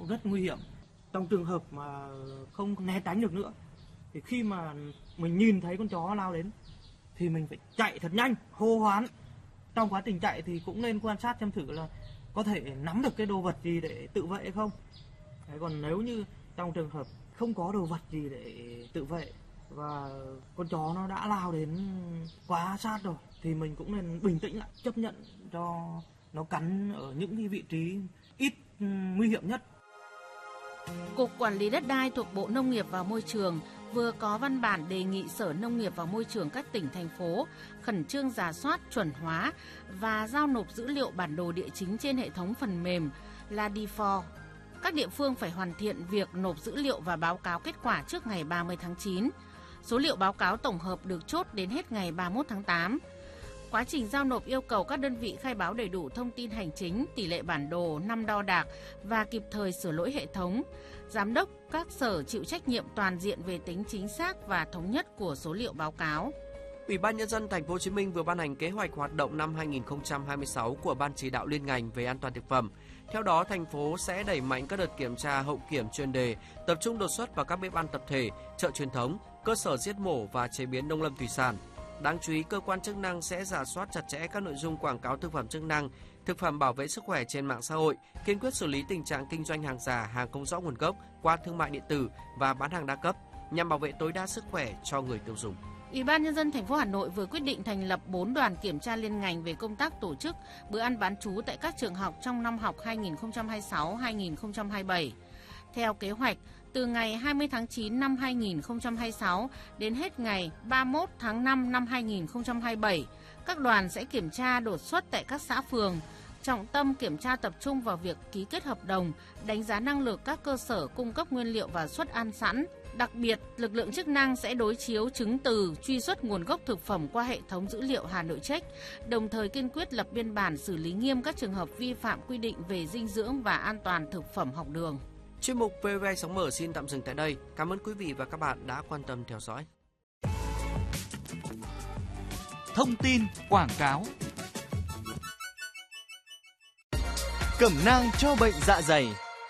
rất nguy hiểm. Trong trường hợp mà không né tránh được nữa thì khi mà mình nhìn thấy con chó lao đến thì mình phải chạy thật nhanh, hô hoán. Trong quá trình chạy thì cũng nên quan sát xem thử là có thể nắm được cái đồ vật gì để tự vệ hay không. Đấy, còn nếu như trong trường hợp không có đồ vật gì để tự vệ và con chó nó đã lao đến quá sát rồi thì mình cũng nên bình tĩnh lại, chấp nhận cho nó cắn ở những cái vị trí ít nguy hiểm nhất. Cục Quản lý Đất đai thuộc Bộ Nông nghiệp và Môi trường vừa có văn bản đề nghị Sở Nông nghiệp và Môi trường các tỉnh, thành phố khẩn trương rà soát, chuẩn hóa và giao nộp dữ liệu bản đồ địa chính trên hệ thống phần mềm Ladifor. Các địa phương phải hoàn thiện việc nộp dữ liệu và báo cáo kết quả trước ngày 30 tháng 9. Số liệu báo cáo tổng hợp được chốt đến hết ngày 31 tháng 8. Quá trình giao nộp yêu cầu các đơn vị khai báo đầy đủ thông tin hành chính, tỷ lệ bản đồ, năm đo đạc và kịp thời sửa lỗi hệ thống. Giám đốc các sở chịu trách nhiệm toàn diện về tính chính xác và thống nhất của số liệu báo cáo. Ủy ban Nhân dân Thành phố Hồ Chí Minh vừa ban hành kế hoạch hoạt động năm 2026 của Ban chỉ đạo liên ngành về an toàn thực phẩm. Theo đó, thành phố sẽ đẩy mạnh các đợt kiểm tra hậu kiểm chuyên đề, tập trung đột xuất vào các bếp ăn tập thể, chợ truyền thống, cơ sở giết mổ và chế biến nông lâm thủy sản. Đáng chú ý, cơ quan chức năng sẽ rà soát chặt chẽ các nội dung quảng cáo thực phẩm chức năng, thực phẩm bảo vệ sức khỏe trên mạng xã hội, kiên quyết xử lý tình trạng kinh doanh hàng giả, hàng không rõ nguồn gốc qua thương mại điện tử và bán hàng đa cấp nhằm bảo vệ tối đa sức khỏe cho người tiêu dùng. Ủy ban Nhân dân thành phố Hà Nội vừa quyết định thành lập 4 đoàn kiểm tra liên ngành về công tác tổ chức bữa ăn bán trú tại các trường học trong năm học 2026-2027. Theo kế hoạch, từ ngày 20 tháng 9 năm 2026 đến hết ngày 31 tháng 5 năm 2027, các đoàn sẽ kiểm tra đột xuất tại các xã phường. Trọng tâm kiểm tra tập trung vào việc ký kết hợp đồng, đánh giá năng lực các cơ sở cung cấp nguyên liệu và suất ăn sẵn. Đặc biệt, lực lượng chức năng sẽ đối chiếu chứng từ, truy xuất nguồn gốc thực phẩm qua hệ thống dữ liệu Hà Nội Check, đồng thời kiên quyết lập biên bản xử lý nghiêm các trường hợp vi phạm quy định về dinh dưỡng và an toàn thực phẩm học đường. Chuyên mục VV Sống Mở xin tạm dừng tại đây. Cảm ơn quý vị và các bạn đã quan tâm theo dõi. Thông tin quảng cáo. Cẩm nang cho bệnh dạ dày.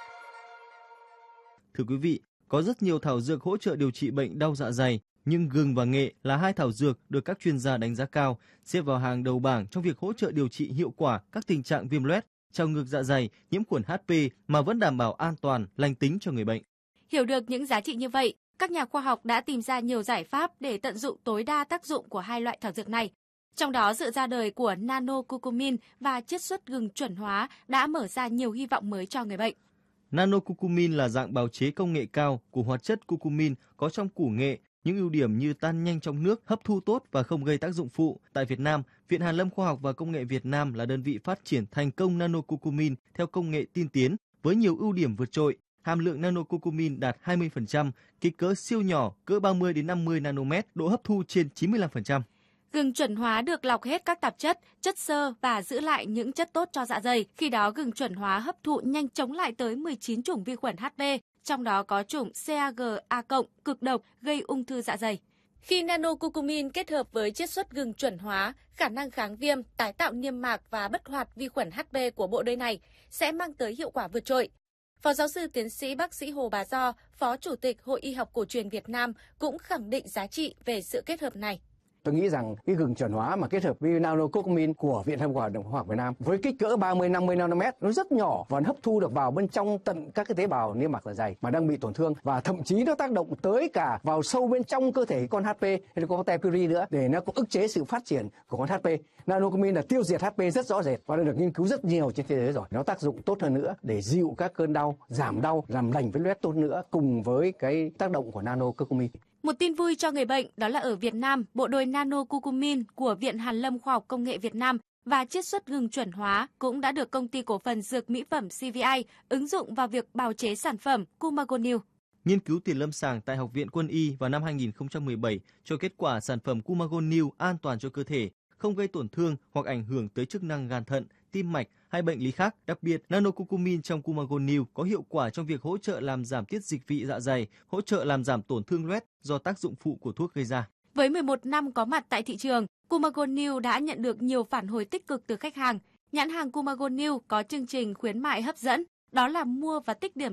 Thưa quý vị, có rất nhiều thảo dược hỗ trợ điều trị bệnh đau dạ dày, nhưng gừng và nghệ là hai thảo dược được các chuyên gia đánh giá cao, xếp vào hàng đầu bảng trong việc hỗ trợ điều trị hiệu quả các tình trạng viêm loét, trào ngược dạ dày, nhiễm khuẩn HP mà vẫn đảm bảo an toàn, lành tính cho người bệnh. Hiểu được những giá trị như vậy, các nhà khoa học đã tìm ra nhiều giải pháp để tận dụng tối đa tác dụng của hai loại thảo dược này. Trong đó, sự ra đời của nano-curcumin và chiết xuất gừng chuẩn hóa đã mở ra nhiều hy vọng mới cho người bệnh. Nano-curcumin là dạng bào chế công nghệ cao của hoạt chất curcumin có trong củ nghệ, những ưu điểm như tan nhanh trong nước, hấp thu tốt và không gây tác dụng phụ. Tại Việt Nam, Viện Hàn lâm Khoa học và Công nghệ Việt Nam là đơn vị phát triển thành công nano-curcumin theo công nghệ tiên tiến với nhiều ưu điểm vượt trội. Hàm lượng nano-curcumin đạt 20%, kích cỡ siêu nhỏ, cỡ 30 đến 50 nanomet, độ hấp thu trên 95%. Gừng chuẩn hóa được lọc hết các tạp chất, chất xơ và giữ lại những chất tốt cho dạ dày. Khi đó, gừng chuẩn hóa hấp thụ nhanh chống lại tới 19 chủng vi khuẩn HP, trong đó có chủng CAG-A+, cực độc, gây ung thư dạ dày. Khi nano-curcumin kết hợp với chiết xuất gừng chuẩn hóa, khả năng kháng viêm, tái tạo niêm mạc và bất hoạt vi khuẩn HP của bộ đôi này sẽ mang tới hiệu quả vượt trội. Phó giáo sư tiến sĩ bác sĩ Hồ Bà Do, Phó Chủ tịch Hội Y học Cổ truyền Việt Nam cũng khẳng định giá trị về sự kết hợp này. Tôi nghĩ rằng cái gừng chuẩn hóa mà kết hợp với nano-curcumin của Viện Hàn lâm Khoa học Việt Nam với kích cỡ 30-50 nanomet nó rất nhỏ và nó hấp thu được vào bên trong tận các cái tế bào niêm mạc dạ dày mà đang bị tổn thương, và thậm chí nó tác động tới cả vào sâu bên trong cơ thể con HP hay là con Tepuri nữa để nó cũng ức chế sự phát triển của con HP. Nano-curcumin là tiêu diệt HP rất rõ rệt và đã được nghiên cứu rất nhiều trên thế giới rồi. Nó tác dụng tốt hơn nữa để dịu các cơn đau, giảm đau, làm lành vết loét tốt nữa cùng với cái tác động của nano-curcumin. Một tin vui cho người bệnh đó là ở Việt Nam, bộ đôi nano-curcumin của Viện Hàn lâm Khoa học Công nghệ Việt Nam và chiết xuất gừng chuẩn hóa cũng đã được công ty cổ phần dược mỹ phẩm CVI ứng dụng vào việc bào chế sản phẩm Cumagonil. Nghiên cứu tiền lâm sàng tại Học viện Quân y vào năm 2017 cho kết quả sản phẩm Cumagonil an toàn cho cơ thể, không gây tổn thương hoặc ảnh hưởng tới chức năng gan thận, tim mạch hay bệnh lý khác. Đặc biệt, nano-curcumin trong Cumagonil có hiệu quả trong việc hỗ trợ làm giảm tiết dịch vị dạ dày, hỗ trợ làm giảm tổn thương loét do tác dụng phụ của thuốc gây ra. Với 11 năm có mặt tại thị trường, Cumagonil đã nhận được nhiều phản hồi tích cực từ khách hàng. Nhãn hàng Cumagonil có chương trình khuyến mại hấp dẫn, đó là mua và tích điểm